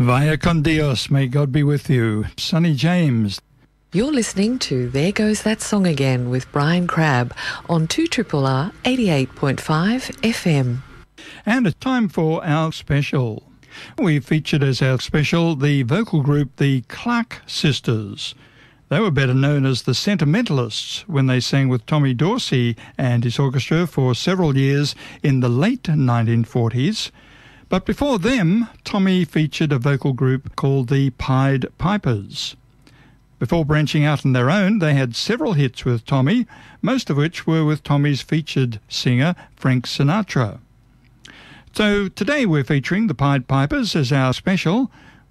Vaya con Dios, may God be with you. Sonny James. You're listening to There Goes That Song Again with Brian Crabb on 2RRR 88.5 FM. And it's time for our special. We featured as our special the vocal group the Clark Sisters. They were better known as the Sentimentalists when they sang with Tommy Dorsey and his orchestra for several years in the late 1940s. But before them, Tommy featured a vocal group called the Pied Pipers. Before branching out on their own, they had several hits with Tommy, most of which were with Tommy's featured singer, Frank Sinatra. So today we're featuring the Pied Pipers as our special.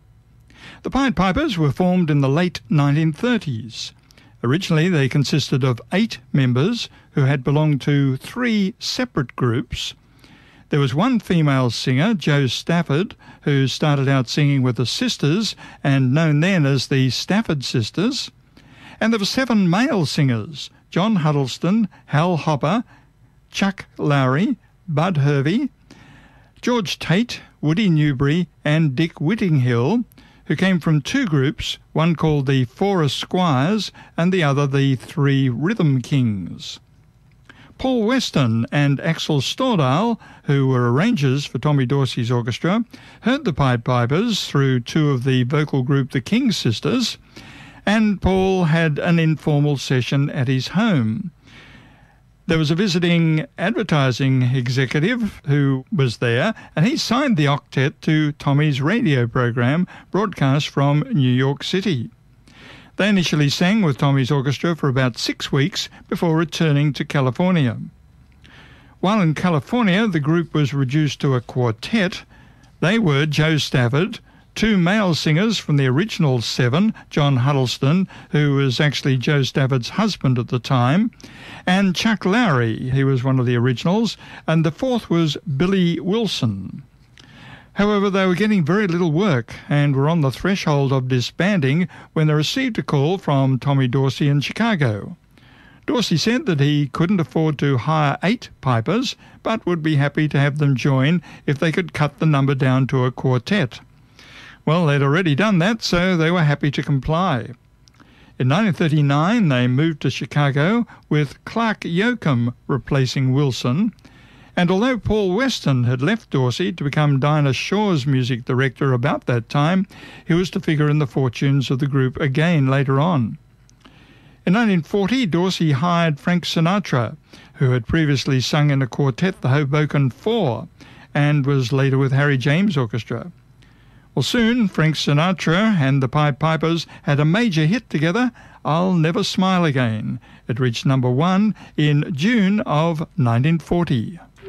The Pied Pipers were formed in the late 1930s. Originally they consisted of 8 members who had belonged to 3 separate groups. There was one female singer, Jo Stafford, who started out singing with the Sisters and known then as the Stafford Sisters. And there were 7 male singers, John Huddleston, Hal Hopper, Chuck Lowry, Bud Hervey, George Tate, Woody Newberry and Dick Whittinghill, who came from 2 groups, one called the 4 Esquires and the other the 3 Rhythm Kings. Paul Weston and Axel Stordahl, who were arrangers for Tommy Dorsey's orchestra, heard the Pied Pipers through 2 of the vocal group the King Sisters, and Paul had an informal session at his home. There was a visiting advertising executive who was there, and he signed the octet to Tommy's radio program broadcast from New York City. They initially sang with Tommy's orchestra for about 6 weeks before returning to California. While in California, the group was reduced to a quartet. They were Jo Stafford, 2 male singers from the original 7, John Huddleston, who was actually Jo Stafford's husband at the time, and Chuck Lowry, he was one of the originals, and the 4th was Billy Wilson. However, they were getting very little work and were on the threshold of disbanding when they received a call from Tommy Dorsey in Chicago. Dorsey said that he couldn't afford to hire 8 pipers, but would be happy to have them join if they could cut the number down to a quartet. Well, they'd already done that, so they were happy to comply. In 1939, they moved to Chicago with Clark Yoakum replacing Wilson. And although Paul Weston had left Dorsey to become Dinah Shore's music director about that time, he was to figure in the fortunes of the group again later on. In 1940, Dorsey hired Frank Sinatra, who had previously sung in a quartet, the Hoboken 4, and was later with Harry James Orchestra. Well, soon Frank Sinatra and the Pied Pipers had a major hit together, I'll Never Smile Again. It reached number 1 in June of 1940.